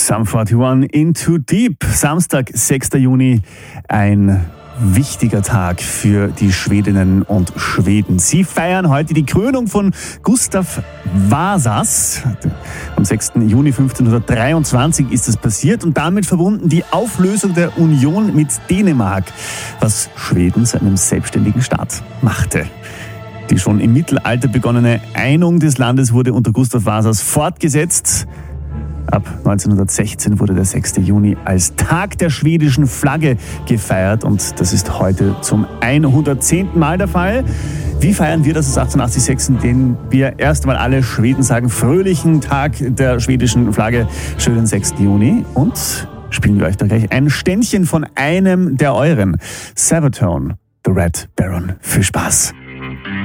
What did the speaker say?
Sum 41 Into Deep. Samstag, 6. Juni, ein wichtiger Tag für die Schwedinnen und Schweden. Sie feiern heute die Krönung von Gustav Vasas. Am 6. Juni 1523 ist das passiert und damit verbunden die Auflösung der Union mit Dänemark, was Schweden zu einem selbstständigen Staat machte. Die schon im Mittelalter begonnene Einung des Landes wurde unter Gustav Vasas fortgesetzt. Ab 1916 wurde der 6. Juni als Tag der schwedischen Flagge gefeiert und das ist heute zum 110. Mal der Fall. Wie feiern wir das 1886, den wir erstmal alle Schweden sagen, fröhlichen Tag der schwedischen Flagge, schönen 6. Juni, und spielen wir euch da gleich ein Ständchen von einem der euren, Sabaton, The Red Baron. Viel Spaß!